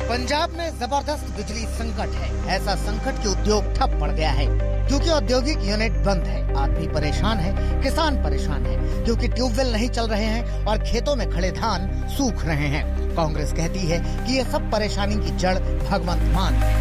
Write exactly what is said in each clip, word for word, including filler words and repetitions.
पंजाब में जबरदस्त बिजली संकट है। ऐसा संकट कि उद्योग ठप पड़ गया है क्योंकि औद्योगिक यूनिट बंद है। आदमी परेशान है, किसान परेशान है क्योंकि ट्यूबवेल नहीं चल रहे हैं और खेतों में खड़े धान सूख रहे हैं। कांग्रेस कहती है कि ये सब परेशानी की जड़ भगवंत मान है।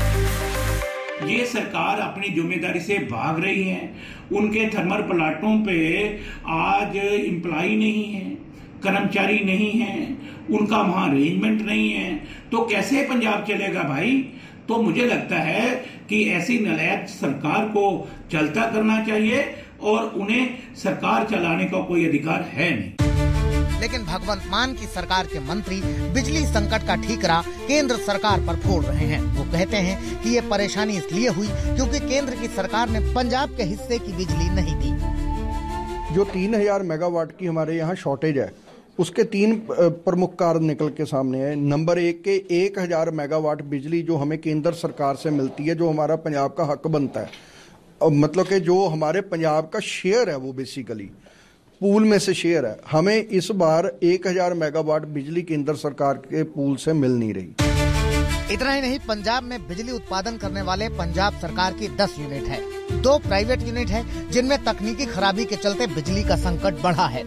ये सरकार अपनी जिम्मेदारी से भाग रही है। उनके थर्मल प्लांटों पे आज एम्प्लॉय नहीं है, कर्मचारी नहीं है, उनका वहां अरेंजमेंट नहीं है, तो कैसे पंजाब चलेगा भाई। तो मुझे लगता है कि ऐसी नालायक सरकार को चलता करना चाहिए और उन्हें सरकार चलाने का कोई अधिकार है नहीं। लेकिन भगवंत मान की सरकार के मंत्री बिजली संकट का ठीकरा केंद्र सरकार पर फोड़ रहे हैं। वो कहते हैं कि ये परेशानी इसलिए हुई क्योंकि केंद्र की सरकार ने पंजाब के हिस्से की बिजली नहीं दी। जो तीन हजार मेगावाट की हमारे यहाँ शॉर्टेज है, उसके तीन प्रमुख कारण निकल के सामने है। नंबर एक के एक हजार मेगावाट बिजली जो हमें केंद्र सरकार से मिलती है, जो हमारा पंजाब का हक बनता है, और मतलब कि जो हमारे पंजाब का शेयर है, वो बेसिकली पूल में से शेयर है। हमें इस बार एक हजार मेगावाट बिजली केंद्र सरकार के पूल से मिल नहीं रही। इतना ही नहीं, पंजाब में बिजली उत्पादन करने वाले पंजाब सरकार की दस यूनिट है। दो प्राइवेट यूनिट है जिनमें तकनीकी खराबी के चलते बिजली का संकट बढ़ा है।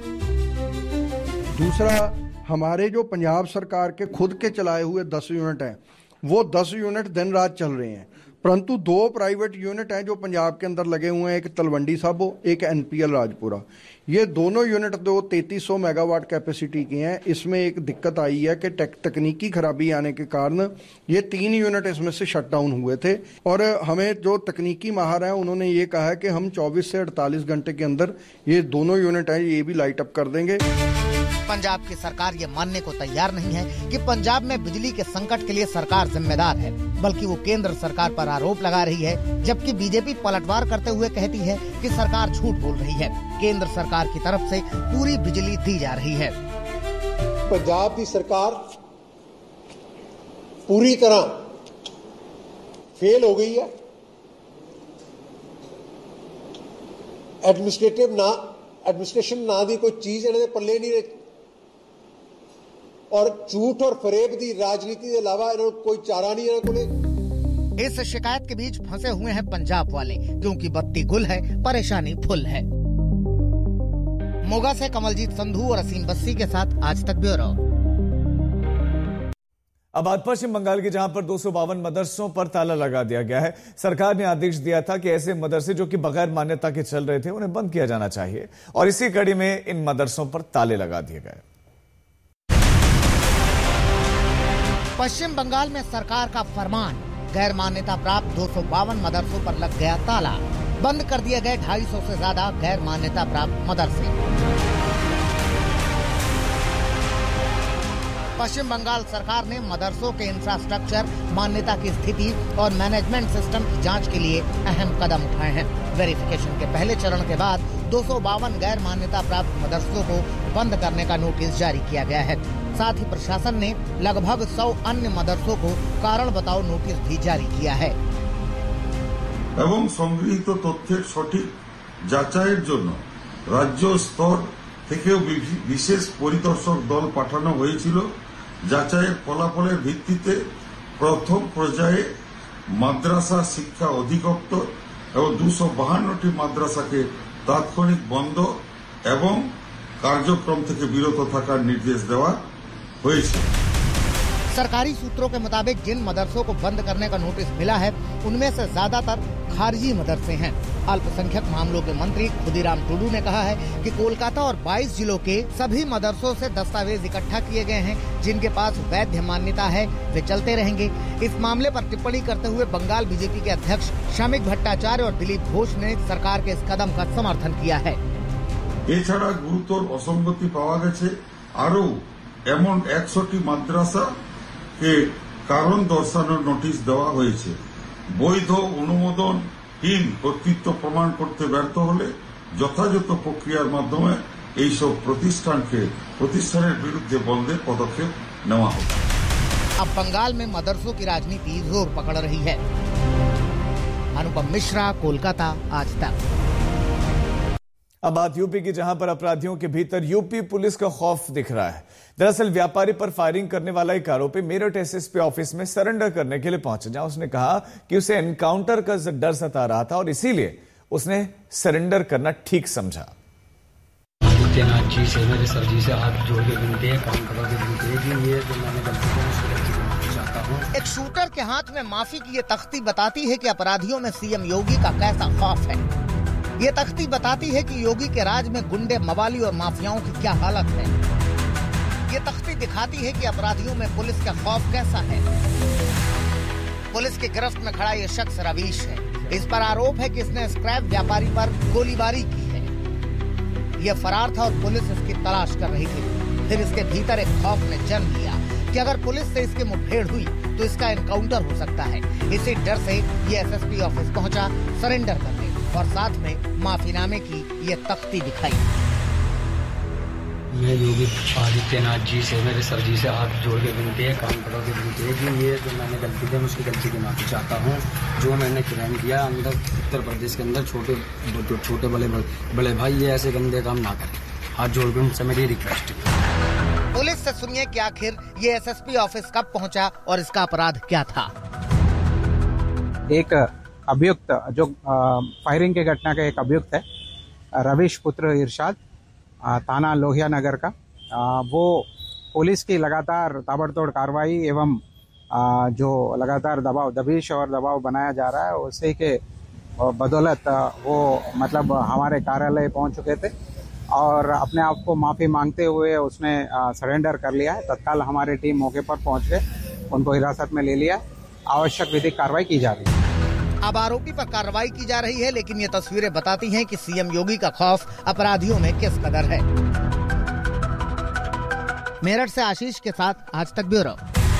दूसरा, हमारे जो पंजाब सरकार के खुद के चलाए हुए दस यूनिट हैं, वो दस यूनिट दिन रात चल रहे हैं, परंतु दो प्राइवेट यूनिट हैं जो पंजाब के अंदर लगे हुए हैं, एक तलवंडी साबो, एक एनपीएल राजपुरा। ये दोनों यूनिट दो तैंतीस सौ मेगावाट कैपेसिटी की हैं। इसमें एक दिक्कत आई है कि टेक, तकनीकी खराबी आने के कारण ये तीन यूनिट इसमें से शट डाउन हुए थे, और हमें जो तकनीकी माहिर हैं उन्होंने ये कहा है कि हम चौबीस से अड़तालीस घंटे के अंदर ये दोनों यूनिट हैं ये भी लाइट अप कर देंगे। पंजाब की सरकार ये मानने को तैयार नहीं है कि पंजाब में बिजली के संकट के लिए सरकार जिम्मेदार है, बल्कि वो केंद्र सरकार पर आरोप लगा रही है, जबकि बीजेपी पलटवार करते हुए कहती है कि सरकार झूठ बोल रही है। केंद्र सरकार की तरफ से पूरी बिजली दी जा रही है। पंजाब की सरकार पूरी तरह फेल हो गई है। एडमिनिस्ट्रेटिव ना एडमिनिस्ट्रेशन ना दी कोई चीज इन्होंने पल्ले नहीं रही, और झूठ और फरेब की राजनीति के अलावा इन्होंने कोई चारा नहीं है। इस शिकायत के बीच फंसे हुए हैं पंजाब वाले, क्योंकि बत्ती गुल है, परेशानी फुल है। मोगा से कमलजीत संधू और असीम बस्सी के साथ आज तक ब्यूरो। अब बात पश्चिम बंगाल की, जहां पर दो सौ बावन मदरसों पर ताला लगा दिया गया है। सरकार ने आदेश दिया था कि ऐसे मदरसे जो कि बगैर मान्यता के चल रहे थे उन्हें बंद किया जाना चाहिए, और इसी कड़ी में इन मदरसों पर ताले लगा दिए गए। पश्चिम बंगाल में सरकार का फरमान, गैर मान्यता प्राप्त दो सौ बावन मदरसों पर लग गया ताला। बंद कर दिए गए ढाई सौ से ज्यादा गैर मान्यता प्राप्त मदरसे। पश्चिम बंगाल सरकार ने मदरसों के इंफ्रास्ट्रक्चर, मान्यता की स्थिति और मैनेजमेंट सिस्टम की जांच के लिए अहम कदम उठाए हैं। वेरिफिकेशन के पहले चरण के बाद दो सौ बावन गैर मान्यता प्राप्त मदरसों को बंद करने का नोटिस जारी किया गया है। साथ ही प्रशासन ने लगभग सौ अन्य मदरसों को कारण बताओ नोटिस भी जारी किया है। एवं संगृहीत तथ्যের সঠিক যাচাইয়ের জন্য রাজ্য স্তর থেকেও বিশেষ পরিদর্শক দল পাঠানো হয়েছিল। যাচাইয়ের ফলাফলের ভিত্তিতে প্রথম পর্যায়ে মাদ্রাসা শিক্ষা অধিদপ্তর এবং দুশো বাহান্নটি মাদ্রাসাকে তাৎক্ষণিক বন্ধ এবং কার্যক্রম থেকে বিরত থাকার নির্দেশ দেওয়া হয়েছে। सरकारी सूत्रों के मुताबिक जिन मदरसों को बंद करने का नोटिस मिला है उनमें से ज्यादातर खारजी मदरसे हैं। अल्पसंख्यक मामलों के मंत्री खुदीराम टुडू ने कहा है कि कोलकाता और बाईस जिलों के सभी मदरसों से दस्तावेज इकट्ठा किए गए हैं। जिनके पास वैध मान्यता है वे चलते रहेंगे। इस मामले पर टिप्पणी करते हुए बंगाल बीजेपी के अध्यक्ष शामिक भट्टाचार्य और दिलीप घोष ने सरकार के इस कदम का समर्थन किया है। এছাড়া গুরুতর অসঙ্গতি পাওয়া গেছে আরো এমন একশোটি মাদ্রাসাকে কারণ দর্শানোর নোটিশ দেওয়া হয়েছে। বৈধ অনুমোদনহীন কর্তৃত্ব প্রমাণ করতে ব্যর্থ হলে যথাযথ প্রক্রিয়ার মাধ্যমে এইসব প্রতিষ্ঠানকে প্রতিষ্ঠানের বিরুদ্ধে বন্ধের পদক্ষেপ নেওয়া হবে। अब बंगाल में मदरसों की राजनीति जोर पकड़ रही है। अनुपम मिश्रा, कोलकाता, आज तक। अब बात यूपी की, जहां पर अपराधियों के भीतर यूपी पुलिस का खौफ दिख रहा है। दरअसल व्यापारी पर फायरिंग करने वाला एक आरोपी मेरठ एसएसपी ऑफिस में सरेंडर करने के लिए पहुंचा, जहां उसने कहा कि उसे एनकाउंटर का डर सता रहा था और इसीलिए उसने सरेंडर करना ठीक समझा। जी से मेरे सर जी से हाथ जोड़ के विनती है, काम करोगे विनती है कि ये जो मैंने गलती की उसको गलती की माफी चाहता हूं। एक शूटर के हाथ में माफी की ये तख्ती बताती है कि अपराधियों में सीएम योगी का कैसा खौफ है। ये तख्ती बताती है कि योगी के राज में गुंडे, मवाली और माफियाओं की क्या हालत है। ये तख्ती दिखाती है कि अपराधियों में पुलिस का खौफ कैसा है। पुलिस की गिरफ्त में खड़ा ये शख्स रवीश है। इस पर आरोप है कि इसने स्क्रैप व्यापारी पर गोलीबारी की है। यह फरार था और पुलिस इसकी तलाश कर रही थी। फिर इसके भीतर एक खौफ ने जन्म लिया कि अगर पुलिस से इसकी मुठभेड़ हुई तो इसका एनकाउंटर हो सकता है। इसी डर से ये एसएसपी ऑफिस पहुंचा सरेंडर करने और साथ में माफीनामे की ये तख्ती दिखाई। मैं योगी आदित्यनाथ जी से मेरे सर जी से हाथ जोड़ के विनती है, काम करोगे विनती है कि ये जो मैंने गलती की उसकी गलती की माफी चाहता हूँ। जो मैंने क्राइम किया अंदर उत्तर प्रदेश के अंदर, छोटे जो छोटे बड़े बड़े भाई ये ऐसे गंदे काम ना करें। हाथ जोड़ के उनसे मेरी रिक्वेस्ट है। पुलिस से सुनिए कि आखिर ये एसएसपी ऑफिस कब पहुंचा और इसका अपराध क्या था। एक अभियुक्त जो फायरिंग की घटना का एक अभियुक्त है, रवीश पुत्र इरशाद, थाना लोहिया नगर का। वो पुलिस की लगातार ताबड़तोड़ कार्रवाई एवं जो लगातार दबाव दबिश और दबाव बनाया जा रहा है, उसी के बदौलत वो मतलब हमारे कार्यालय पहुंच चुके थे और अपने आप को माफ़ी मांगते हुए उसने सरेंडर कर लिया है। तत्काल हमारी टीम मौके पर पहुंच गए, उनको हिरासत में ले लिया। आवश्यक विधिक कार्रवाई की जा रही है। अब आरोपी पर कार्रवाई की जा रही है, लेकिन ये तस्वीरें बताती हैं कि सीएम योगी का खौफ अपराधियों में किस कदर है। मेरठ से आशीष के साथ आज तक ब्यूरो।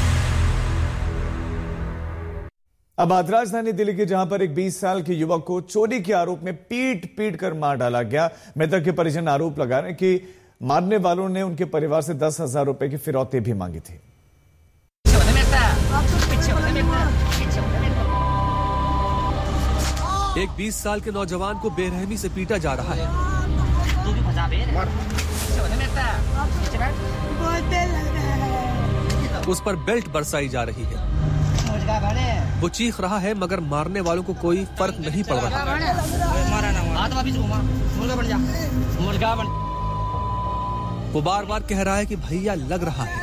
अब आज राजधानी दिल्ली के, जहां पर एक बीस साल के युवक को चोरी के आरोप में पीट पीट कर मार डाला गया। मृतक के परिजन आरोप लगा रहे हैं कि मारने वालों ने उनके परिवार से दस हजार रुपए की फिरौती भी मांगी थी। एक बीस साल के नौजवान को बेरहमी से पीटा जा रहा है। उस पर बेल्ट बरसाई जा रही है। वो चीख रहा है मगर मारने वालों को कोई फर्क नहीं पड़ रहा। वो बार बार कह रहा है कि भैया लग रहा है,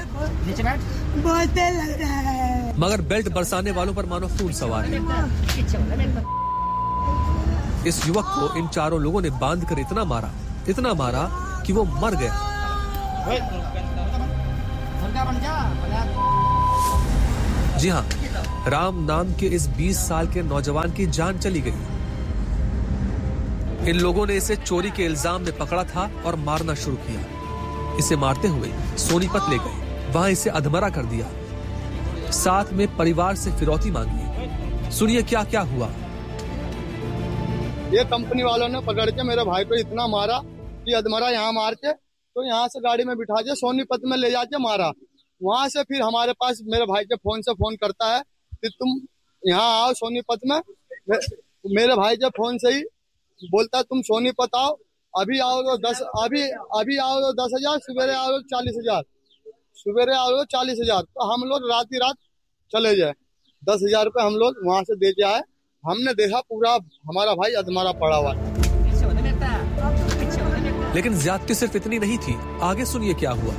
मगर बेल्ट बरसाने वालों पर मानो खून सवार है। इस युवक को इन चारों लोगों ने बांधकर इतना मारा इतना मारा कि वो मर गया। जी हाँ, राम नाम के इस बीस साल के नौजवान की जान चली गई। इन लोगों ने इसे चोरी के इल्जाम में पकड़ा था और मारना शुरू किया। इसे मारते हुए सोनीपत ले गए, वहां इसे अधमरा कर दिया। साथ में परिवार से फिरौती मांगी। सुनिए क्या क्या हुआ। ये कंपनी वालों ने पकड़ के मेरे भाई को इतना मारा कि अधमरा यहाँ मार के तो यहाँ से गाड़ी में बिठा के सोनीपत में ले जाके मारा। वहां से फिर हमारे पास मेरे भाई के फोन से फोन करता है कि तुम यहाँ आओ सोनीपत में। मेरे भाई के फोन से ही बोलता है तुम सोनीपत आओ, अभी आओ तो दस अभी अभी आओ तो दस हजार सवेरे आओ तो चालीस हजार सवेरे आओ तो चालीस हजार तो हम लोग रात ही रात चले जाए। दस हजार रुपये हम लोग वहां से दे के आए। हमने देखा पूरा हमारा भाई अधमरा पड़ा हुआ है। लेकिन ज्यादती सिर्फ इतनी नहीं थी, आगे सुनिए क्या हुआ।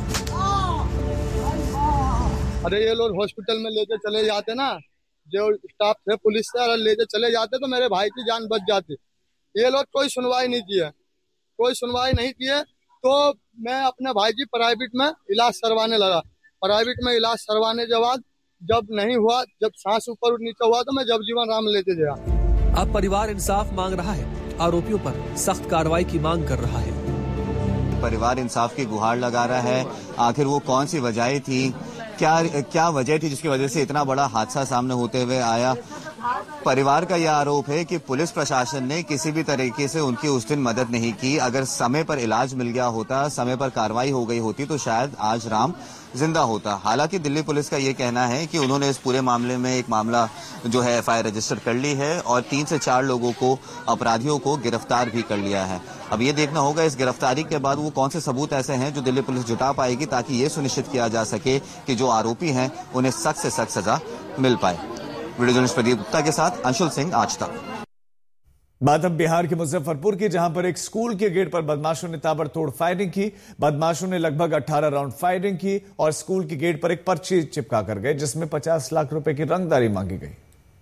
अरे ये लोग हॉस्पिटल में लेके चले जाते ना, जो स्टाफ थे पुलिस से, अगर लेके चले जाते तो मेरे भाई की जान बच जाती। ये लोग कोई सुनवाई नहीं किए कोई सुनवाई नहीं किए तो मैं अपने भाई की प्राइवेट में इलाज करवाने लगा। प्राइवेट में इलाज करवाने के बाद जब नहीं हुआ, जब सांस ऊपर नीचे हुआ तो मैं जगजीवन राम लेके गया। अब परिवार इंसाफ मांग रहा है, आरोपियों पर सख्त कार्रवाई की मांग कर रहा है। परिवार इंसाफ की गुहार लगा रहा है। आखिर वो कौन सी वजह थी, क्या क्या वजह थी जिसकी वजह से इतना बड़ा हादसा सामने होते हुए आया। परिवार का यह आरोप है कि पुलिस प्रशासन ने किसी भी तरीके से उनकी उस दिन मदद नहीं की। अगर समय पर इलाज मिल गया होता, समय पर कार्रवाई हो गई होती तो शायद आज राम जिंदा होता। हालांकि दिल्ली पुलिस का ये कहना है कि उन्होंने इस पूरे मामले में एक मामला जो है एफ आई आर रजिस्टर कर ली है और तीन से चार लोगों को, अपराधियों को गिरफ्तार भी कर लिया है। अब ये देखना होगा इस गिरफ्तारी के बाद वो कौन से सबूत ऐसे हैं जो दिल्ली पुलिस जुटा पाएगी ताकि ये सुनिश्चित किया जा सके कि जो आरोपी हैं उन्हें सख्त से सख्त सजा मिल पाए। वीडियो जर्नलिस्ट प्रदीप गुप्ता के साथ अंशुल सिंह, आज तक। बात अब बिहार के मुजफ्फरपुर की, जहां पर एक स्कूल के गेट पर बदमाशों ने ताबड़तोड़ फायरिंग की। बदमाशों ने लगभग अठारह राउंड फायरिंग की और स्कूल के गेट पर एक पर्ची चिपका कर गए जिसमें पचास लाख रुपए की रंगदारी मांगी गई।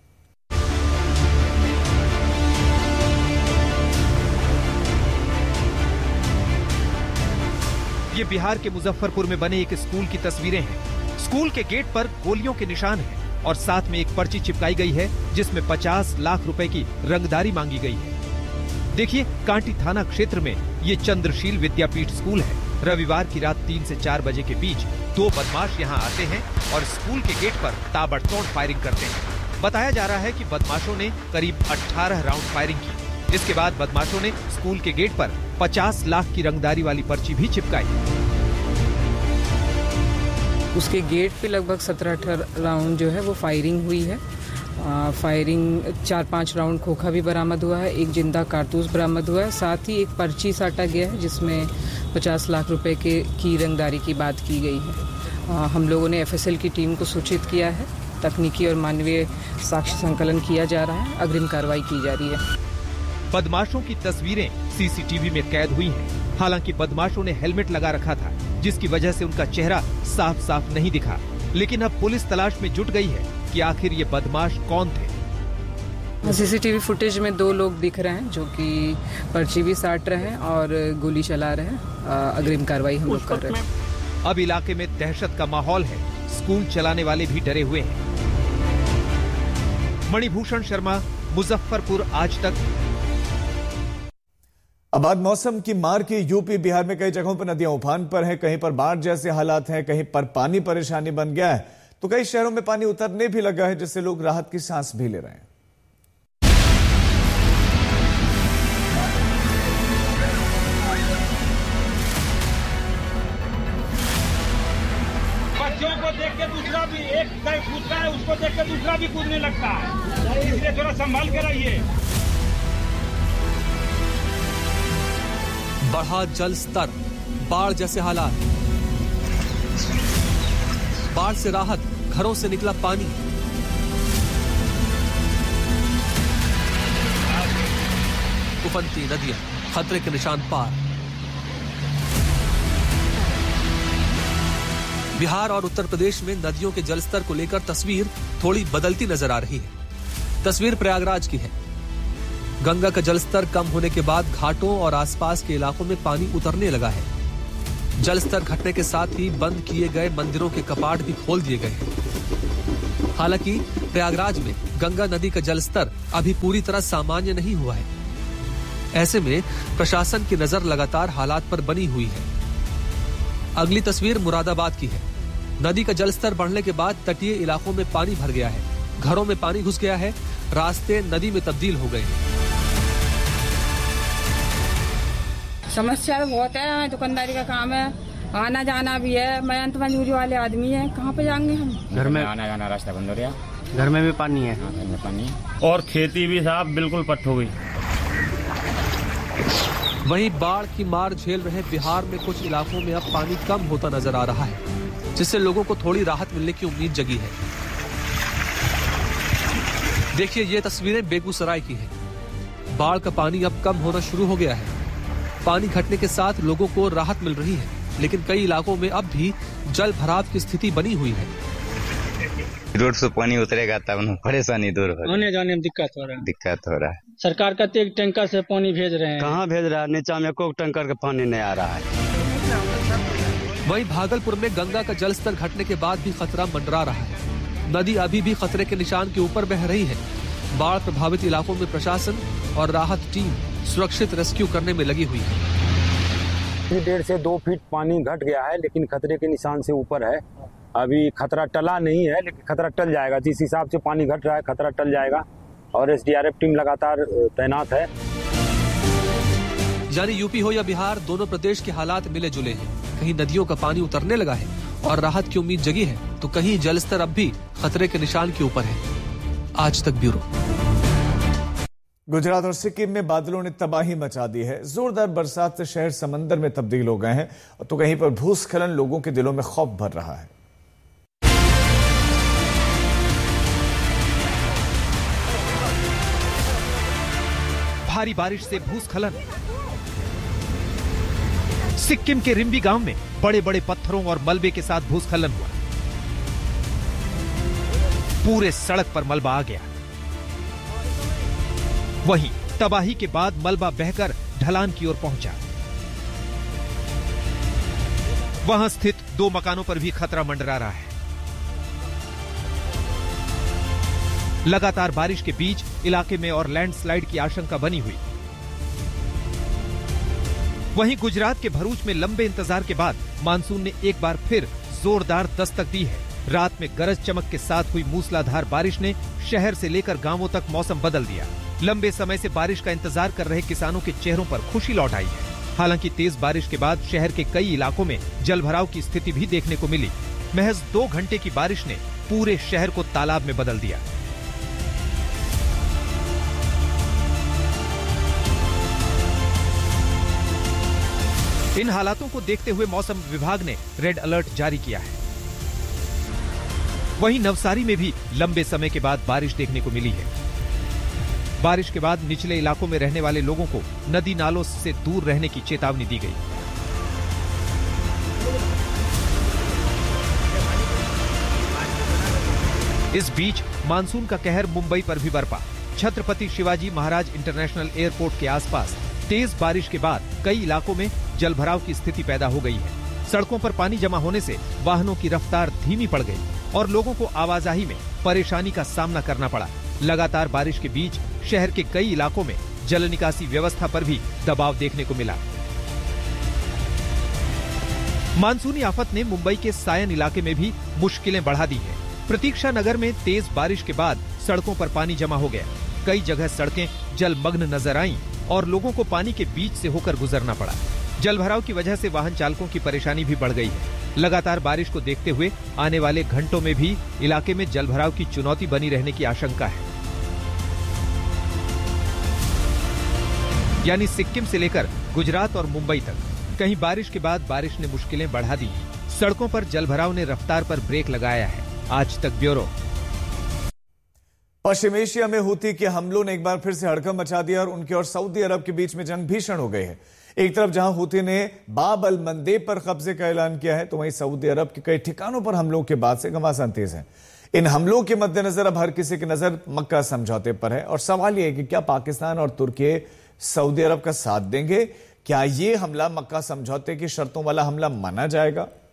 ये बिहार के मुजफ्फरपुर में बने एक स्कूल की तस्वीरें हैं। स्कूल के गेट पर गोलियों के निशान हैं और साथ में एक पर्ची चिपकाई गई है जिसमें पचास लाख रुपए की रंगदारी मांगी गई है। देखिए, कांटी थाना क्षेत्र में ये चंद्रशील विद्यापीठ स्कूल है। रविवार की रात तीन से चार बजे के बीच दो बदमाश यहाँ आते हैं और स्कूल के गेट पर ताबड़तोड़ फायरिंग करते हैं। बताया जा रहा है कि बदमाशों ने करीब अठारह राउंड फायरिंग की। इसके बाद बदमाशों ने स्कूल के गेट पर पचास लाख की रंगदारी वाली पर्ची भी चिपकाई। उसके गेट पे लगभग सत्रह अठारह राउंड जो है वो फायरिंग हुई है। आ, फायरिंग चार पांच राउंड खोखा भी बरामद हुआ है, एक जिंदा कारतूस बरामद हुआ है, साथ ही एक पर्ची साटा गया है जिसमें पचास लाख रुपए के की रंगदारी की बात की गई है। आ, हम लोगों ने एफ एस एल की टीम को सूचित किया है। तकनीकी और मानवीय साक्ष्य संकलन किया जा रहा है, अग्रिम कार्रवाई की जा रही है। बदमाशों की तस्वीरें सी सी टी वी में कैद हुई हैं। हालांकि बदमाशों ने हेलमेट लगा रखा था जिसकी वजह से उनका चेहरा साफ साफ नहीं दिखा। लेकिन अब पुलिस तलाश में जुट गई है कि आखिर ये बदमाश कौन थे। सी सी टी वी फुटेज में दो लोग दिख रहे हैं जो कि पर्ची भी साट रहे हैं और गोली चला रहे हैं। अग्रिम कार्रवाई हम लोग कर रहे हैं। अब इलाके में दहशत का माहौल है। स्कूल चलाने वाले भी डरे हुए हैं। मणिभूषण शर्मा, मुजफ्फरपुर, आज तक। अब बात मौसम की मार की। यूपी बिहार में कई जगहों पर नदियां उफान पर हैं, कहीं पर बाढ़ जैसे हालात हैं, कहीं पर पानी परेशानी बन गया है तो कई शहरों में पानी उतरने भी लगा है जिससे लोग राहत की सांस भी ले रहे हैं। बच्चों को देख के दूसरा भी एक कूदता है, उसको देख के दूसरा भी कूदने लगता है, इसलिए थोड़ा संभाल के रहिए। बढ़ा जल स्तर, बाढ़ जैसे हालात। बाढ़ से राहत, घरों से निकला पानी। उफनती नदियां खतरे के निशान पार। बिहार और उत्तर प्रदेश में नदियों के जलस्तर को लेकर तस्वीर थोड़ी बदलती नजर आ रही है। तस्वीर प्रयागराज की है। गंगा का जलस्तर कम होने के बाद घाटों और आसपास के इलाकों में पानी उतरने लगा है। जलस्तर घटने के साथ ही बंद किए गए मंदिरों के कपाट भी खोल दिए गए हैं। हालांकि प्रयागराज में गंगा नदी का जलस्तर अभी पूरी तरह सामान्य नहीं हुआ है। ऐसे में प्रशासन की नजर लगातार हालात पर बनी हुई है। अगली तस्वीर मुरादाबाद की है। नदी का जलस्तर बढ़ने के बाद तटीय इलाकों में पानी भर गया है, घरों में पानी घुस गया है, रास्ते नदी में तब्दील हो गए हैं। समस्या तो बहुत है, दुकानदारी का काम है, आना जाना भी है। मैं अंत मजदूरी वाले आदमी है, कहाँ पे जाएंगे हम? घर में आना जाना रास्ता बंद हो गया, घर में भी पानी है। हाँ, घर में पानी और खेती भी साहब बिल्कुल पट हो गई। वहीं बाढ़ की मार झेल रहे बिहार में कुछ इलाकों में अब पानी कम होता नजर आ रहा है, जिससे लोगों को थोड़ी राहत मिलने की उम्मीद जगी है। देखिए, ये तस्वीरें बेगूसराय की हैं। बाढ़ का पानी अब कम होना शुरू हो गया है। पानी घटने के साथ लोगों को राहत मिल रही है, लेकिन कई इलाकों में अब भी जल भराव की स्थिति बनी हुई है। रोड से पानी उतरेगा तब न परेशानी दूर होगी। आने जाने में दिक्कत हो रहा है दिक्कत हो रहा है। सरकार कहते एक टैंकर से पानी भेज रहे हैं, कहाँ भेज रहा है? नीचा में कोई टैंकर का पानी नहीं आ रहा है। वहीं भागलपुर में गंगा का जलस्तर घटने के बाद भी खतरा मंडरा रहा है। नदी अभी भी खतरे के निशान के ऊपर बह रही है। बाढ़ प्रभावित इलाकों में प्रशासन और राहत टीम सुरक्षित रेस्क्यू करने में लगी हुई है। डेढ़ से दो फीट पानी घट गया है, लेकिन खतरे के निशान से ऊपर है। अभी खतरा टला नहीं है, लेकिन खतरा टल जाएगा। जिस हिसाब से पानी घट रहा है खतरा टल जाएगा और एसडीआरएफ टीम लगातार तैनात है। यानी यूपी हो या बिहार, दोनों प्रदेश के हालात मिले जुले हैं। कहीं नदियों का पानी उतरने लगा है और राहत की उम्मीद जगी है, तो कहीं जलस्तर अब भी खतरे के निशान के ऊपर है। आज तक ब्यूरो। गुजरात और सिक्किम में बादलों ने तबाही मचा दी है। जोरदार बरसात से शहर समंदर में तब्दील हो गए हैं, तो कहीं पर भूस्खलन लोगों के दिलों में खौफ भर रहा है। भारी बारिश से भूस्खलन। सिक्किम के रिम्बी गांव में बड़े बड़े पत्थरों और मलबे के साथ भूस्खलन हुआ। पूरे सड़क पर मलबा आ गया। वहीं तबाही के बाद मलबा बहकर ढलान की ओर पहुंचा। वहां स्थित दो मकानों पर भी खतरा मंडरा रहा है। लगातार बारिश के बीच इलाके में और लैंडस्लाइड की आशंका बनी हुई। वहीं गुजरात के भरूच में लंबे इंतजार के बाद मानसून ने एक बार फिर जोरदार दस्तक दी है। रात में गरज चमक के साथ हुई मूसलाधार बारिश ने शहर से लेकर गांवों तक मौसम बदल दिया। लंबे समय से बारिश का इंतजार कर रहे किसानों के चेहरों पर खुशी लौट आई है। हालांकि तेज बारिश के बाद शहर के कई इलाकों में जलभराव की स्थिति भी देखने को मिली। महज दो घंटे की बारिश ने पूरे शहर को तालाब में बदल दिया। इन हालातों को देखते हुए मौसम विभाग ने रेड अलर्ट जारी किया है। वहीं नवसारी में भी लंबे समय के बाद बारिश देखने को मिली है। बारिश के बाद निचले इलाकों में रहने वाले लोगों को नदी नालों से दूर रहने की चेतावनी दी गई। इस बीच मानसून का कहर मुंबई पर भी बरपा। छत्रपति शिवाजी महाराज इंटरनेशनल एयरपोर्ट के आसपास तेज बारिश के बाद कई इलाकों में जलभराव की स्थिति पैदा हो गई है। सड़कों पर पानी जमा होने से वाहनों की रफ्तार धीमी पड़ गई और लोगों को आवाजाही में परेशानी का सामना करना पड़ा। लगातार बारिश के बीच शहर के कई इलाकों में जल निकासी व्यवस्था पर भी दबाव देखने को मिला। मानसूनी आफत ने मुंबई के सायन इलाके में भी मुश्किलें बढ़ा दी है। प्रतीक्षा नगर में तेज बारिश के बाद सड़कों पर पानी जमा हो गया। कई जगह सड़कें जलमग्न नजर आईं और लोगों को पानी के बीच से होकर गुजरना पड़ा। जलभराव की वजह से वाहन चालकों की परेशानी भी बढ़ गई है। लगातार बारिश को देखते हुए आने वाले घंटों में भी इलाके में जलभराव की चुनौती बनी रहने की आशंका है। यानी सिक्किम से लेकर गुजरात और मुंबई तक कहीं बारिश के बाद बारिश ने मुश्किलें बढ़ा दी। सड़कों पर जलभराव ने रफ्तार पर ब्रेक लगाया है। आज तक ब्यूरो। पश्चिम एशिया में हूती के हमलों ने एक बार फिर से हड़कंप मचा दिया और उनके और सऊदी अरब के बीच में जंग भीषण हो गई है। एक तरफ जहां हूती ने बाब अल मंदेब पर कब्जे का ऐलान किया है, तो वहीं सऊदी अरब के कई ठिकानों पर हमलों के बाद से घमासान तेज है। इन हमलों के मद्देनजर अब हर किसी की नजर मक्का समझौते पर है और सवाल यह है कि क्या पाकिस्तान और तुर्की सऊदी अरब का साथ देंगे? क्या ये हमला मक्का समझौते की शर्तों वाला हमला माना जाएगा?